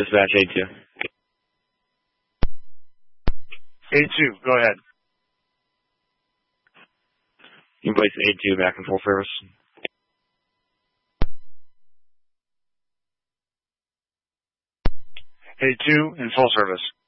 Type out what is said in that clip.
Dispatch A2. A2, go ahead. You can place A2 back in full service. A2 in full service.